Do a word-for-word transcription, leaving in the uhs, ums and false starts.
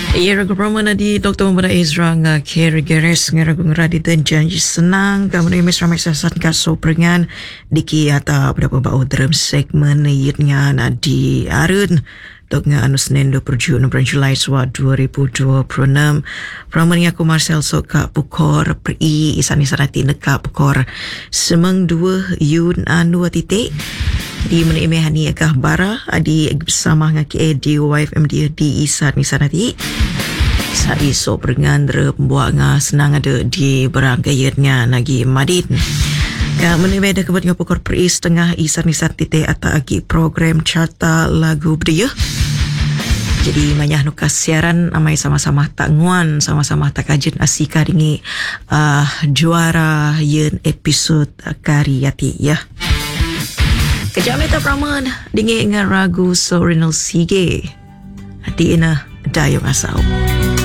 Ia ragu pramana di Doktor Muhammad Ezra nga Kerry Geres nga ragu ngeradi dan janji senang kamu ni mesra mesra saat kaso perengan diki ata berapa bau dalam segmen yitnya na di arun Tok nga anu Senin dua puluh tujuh Julai dua ribu dua puluh enam. Pramani aku Marcel sok ka pukor pri isan isan hati neka pukor semang dua yun anu titik di mana imehani akah bara adi bersama ngaki di Y F M D di isan isan hati sa iso perengan dera pembuat nga senang ada di berangkayatnya nagi madin. Ya, menibeda kebut nga pukor pri setengah isan isan titik atau agi program carta lagu budaya. Jadi banyak nukas siaran amai sama-sama tak nguan, sama-sama tak kajian asika ringi uh, juara yen episod karyati ya. Kejam itu praman dingi dengan ragu Sorinal Sige. Hati ina dayung asau.